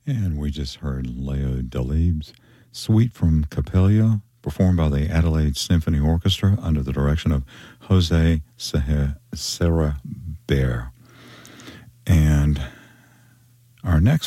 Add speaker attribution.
Speaker 1: And we just heard Leo Delibes' Suite from Capella, performed by the Adelaide Symphony Orchestra under the direction of Jose Serra Bear. And our next